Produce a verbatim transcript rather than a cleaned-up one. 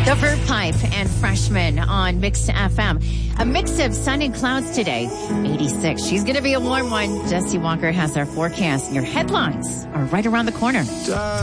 The Verb Pipe and Freshman on Mix F M. A mix of sun and clouds today. eighty-six. She's going to be a warm one. Jesse Walker has our forecast. And your headlines are right around the corner.